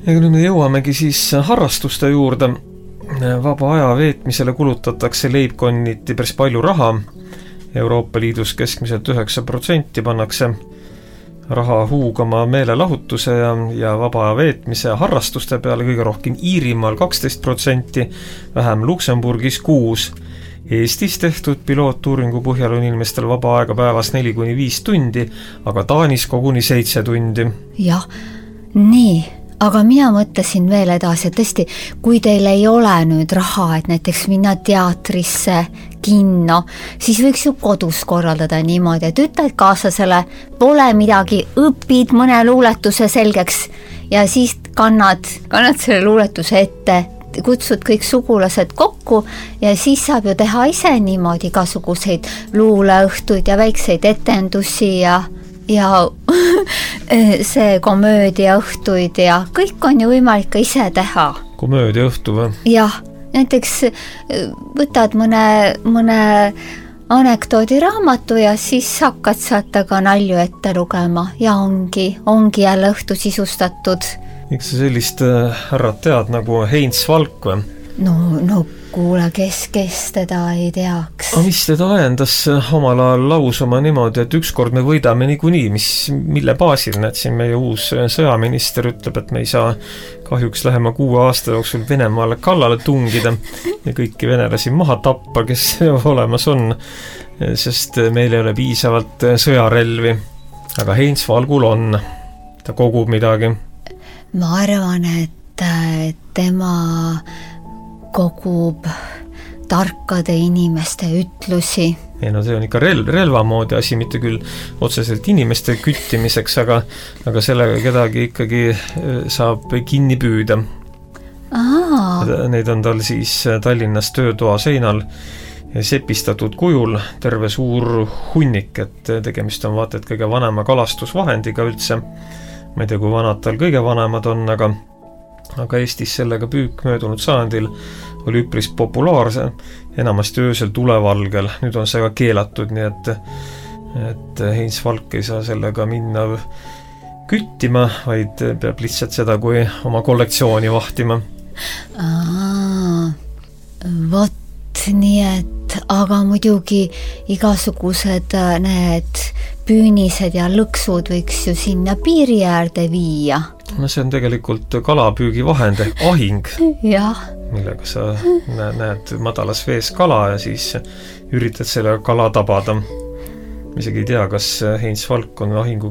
Ja nüüd me jõuamegi siis harrastuste juurde. Vaba aja veetmisele kulutatakse leibkonniti päris palju raha. Euroopa Liidus keskmiselt 9% pannakse raha huugama meelelahutuse ja vaba aja veetmise ja harrastuste peale, kõige rohkem Iirimaal 12%, vähem Luksemburgis 6%. Eestis tehtud pilootuuringu põhjal on inimestel vaba aega päevas 4-5 tundi, aga Taanis koguni 7 tundi. Jah, nii. Aga mina mõtlesin veel edasi, et tõesti, kui teil ei ole nüüd raha, et näiteks minna teatrisse, kinno, siis võiks ju kodus korraldada niimoodi, et ütled kaaslasele, pole midagi, õpid mõne luuletuse selgeks ja siis kannad selle luuletuse ette, kutsud kõik sugulased kokku ja siis saab ju teha ise niimoodi igasuguseid luuleõhtuid ja väikseid etendusi ja see komöödiaõhtuid ja kõik on ju võimalik ka ise teha. Komöödiaõhtu või? Jah, näiteks võtad mõne anekdoodiraamatu ja siis hakkad saata ka nalju ette lugema ja ongi jälle õhtu sisustatud. Miks sa sellist härrat tead nagu Heinz Valk või? No kuule, kes teda ei teaks. Aga mis teda ajendas omal ajal lausuma niimoodi, et ükskord me võidame niikuinii, mille baasil näed siin meie uus sõjaminister ütleb, et me ei saa kahjuks lähema 6 aasta jooksul Venemaale kallale tungida ja kõiki venelasi maha tappa, kes olemas on, sest meil ei ole piisavalt sõjarelvi. Aga Heinz Valgul on, ta kogub midagi. Ma arvan, et tema kogub tarkade inimeste ütlusi. Ei, no see on ikka relva moodi asi, mitte küll otseselt inimeste küttimiseks, aga sellega kedagi ikkagi saab kinni püüda. Neid on tal siis Tallinnas töötoa seinal sepistatud kujul terve suur hunnik, et tegemist on vaata, et kõige vanema kalastusvahendiga üldse. Ma ei tea, kui vanad tal kõige vanemad on, aga Eestis sellega püük möödunud sajandil oli üpris populaarse, enamasti öösel tulevalgel. Nüüd on see ka keelatud, nii et Heinz Valk ei saa sellega minna küttima, vaid peab lihtsalt seda kui oma kollektsiooni vahtima. Vot nii, et aga muidugi igasugused need püünised ja lõksud võiks ju sinna piiri äärde viia. No see on tegelikult kalapüügivahend ehk ahing, millega sa näed madalas vees kala ja siis üritad selle kala tabada. Ma isegi ei tea, kas Heinz Valk on ahingu